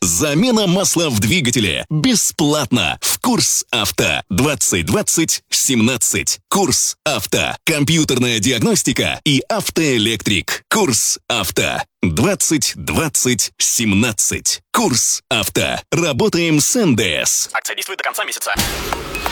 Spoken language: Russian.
Замена масла в двигателе. Бесплатно. В Курс Авто. 2020-17. Курс Авто. Компьютерная диагностика и автоэлектрик. Курс Авто. 2020-17. Курс Авто. Работаем с НДС. Акция действует до конца месяца.